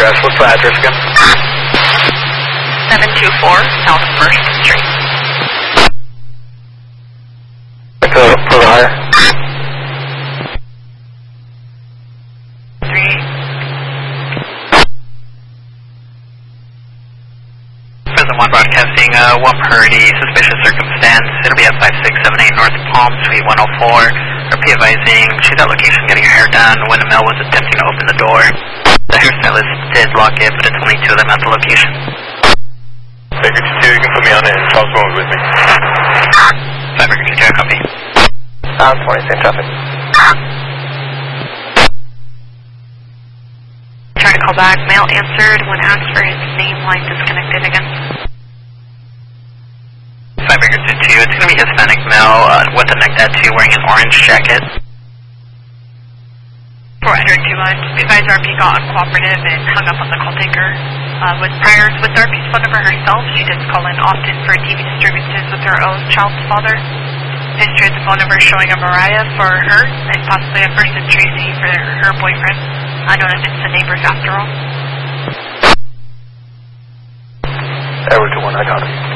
address. What's the address again? 724 South 1st Street. For the hire. 3. Prison 1 broadcasting 1 Purdy, suspicious circumstance. It'll be at 5678 North Palm, Suite 104. Repeat advising, she's at location getting her hair done when the male was attempting to open the door. The hairstylist did lock it, but it's only 2 of them at the location. Baker 2, you can put me on it and Charles Road with me. 5 Baker 2, I copy. 20, same traffic. Trying to call back, male answered when asked for his name, line disconnected again. 5 Baker 2, it's going to be Hispanic male with a neck tattoo wearing an orange jacket. 402 line, advised RP got uncooperative and hung up on the call taker. With priors with RP's phone number herself, she does call in often for TV disturbances with her own child's father. History of the phone number showing a Mariah for her and possibly a person Tracy for her boyfriend. I know that it's the neighbors after all. Edward to 1, I got it.